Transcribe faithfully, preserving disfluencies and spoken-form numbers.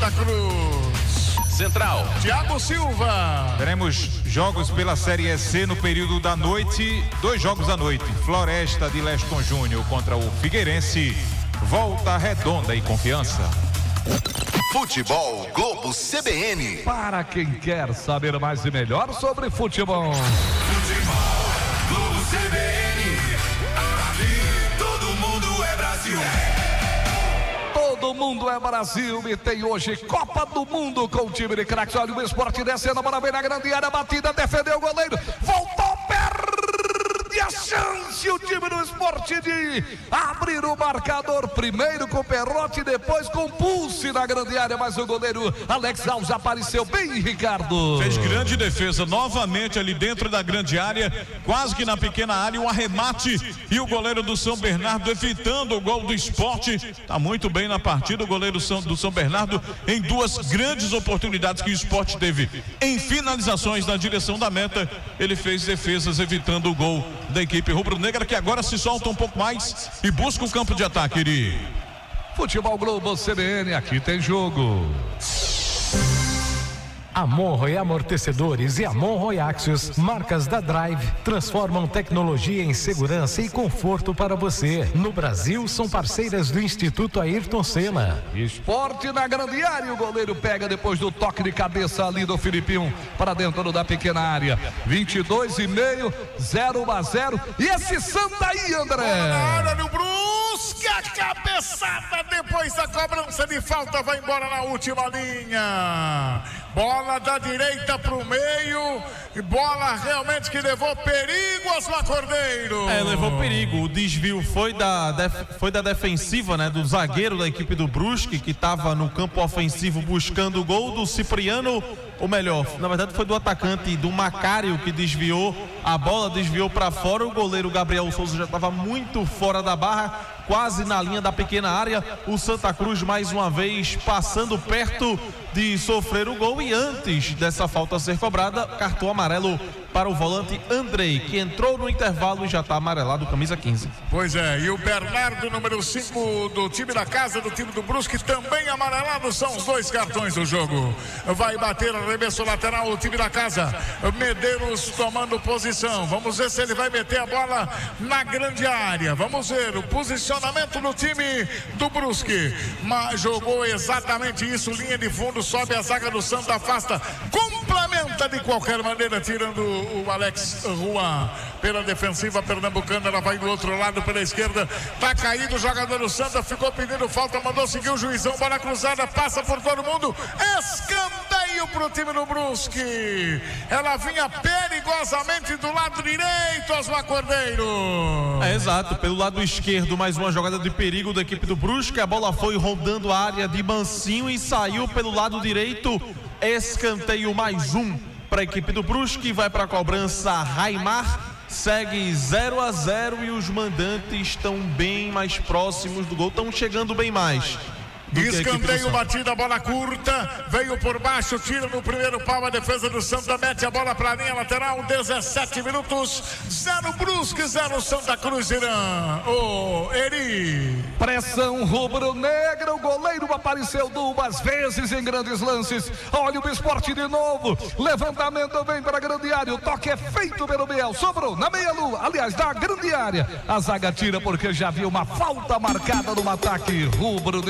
Santa Cruz. Central, Thiago Silva. Teremos jogos pela Série E C no período da noite, dois jogos à noite. Floresta de Leston Júnior contra o Figueirense, Volta Redonda e Confiança. Futebol Globo C B N. Para quem quer saber mais e melhor sobre futebol. Futebol Globo C B N. Aqui todo mundo é Brasil. Todo mundo é Brasil e tem hoje Copa do Mundo com o time de craques. Olha o Esporte descendo, a bola vem na grande área, batida, defendeu o goleiro, voltou, perde a chance o time do Esporte de abrir o marcador, primeiro com o Perrotti, depois com o Pulse na grande área, mas o goleiro Alex Alves apareceu bem, Ricardo. Fez grande defesa, novamente ali dentro da grande área, quase que na pequena área, um arremate e o goleiro do São Bernardo evitando o gol do Esporte. Está muito bem na partida o goleiro do São Bernardo em duas grandes oportunidades que o Esporte teve em finalizações na direção da meta. Ele fez defesas evitando o gol da equipe rubro-negra, que agora se solta um pouco mais e busca o campo de ataque. Iri. Futebol Globo C B N, aqui tem jogo. Amon e Amortecedores e Amon Axis, marcas da Drive, transformam tecnologia em segurança e conforto para você. No Brasil, são parceiras do Instituto Ayrton Senna. Esporte na grande área, o goleiro pega depois do toque de cabeça ali do Filipinho para dentro da pequena área. vinte e dois e meio, zero a zero. E esse Santa aí, André? Bola na área do Brusque, a cabeçada depois da cobrança de falta, vai embora na última linha. Bola da direita pro meio, e bola realmente que levou perigo ao Cordeiro. É, levou perigo. O desvio foi da, def, foi da defensiva, né, do zagueiro da equipe do Brusque, que estava no campo ofensivo buscando o gol do Cipriano, ou melhor, na verdade foi do atacante, do Macário, que desviou, a bola desviou para fora, o goleiro Gabriel Souza já estava muito fora da barra, quase na linha da pequena área. O Santa Cruz mais uma vez passando perto de sofrer o gol, e antes dessa falta ser cobrada, cartão amarelo para o volante Andrei, que entrou no intervalo e já está amarelado, camisa quinze. Pois é, e o Bernardo, número cinco do time da casa, do time do Brusque, também amarelado. São os dois cartões do jogo. Vai bater arremesso lateral o time da casa, Medeiros tomando posição. Vamos ver se ele vai meter a bola na grande área. Vamos ver o posicionamento do time do Brusque. Mas jogou exatamente isso, linha de fundo, sobe a zaga do Santa, afasta, complementa de qualquer maneira, tirando o Alex Juan pela defensiva pernambucana. Ela vai do outro lado pela esquerda, tá caído o jogador do Santa, ficou pedindo falta, mandou seguir o juizão, bola cruzada, passa por todo mundo, escanteio pro time do Brusque. Ela vinha perigosamente do lado direito, Osmar Cordeiro. É, exato, pelo lado esquerdo, mais uma jogada de perigo da equipe do Brusque. A bola foi rodando a área de mansinho e saiu pelo lado direito. Escanteio mais um para a equipe do Brusque, vai para a cobrança Raimar, segue zero a zero e os mandantes estão bem mais próximos do gol, estão chegando bem mais. Escanteio, batida, bola curta, veio por baixo, tira no primeiro pau, a defesa do Santa mete a bola para a linha lateral, dezessete minutos, zero Brusque, zero Santa Cruz, Irã. Ô, Eri. Pressão rubro-negra, o goleiro apareceu duas vezes em grandes lances. Olha o Esporte de novo, levantamento vem para a grande área, o toque é feito pelo Biel, sobrou na meia-lua, aliás, da grande área. A zaga tira porque já havia uma falta marcada no ataque rubro-negro.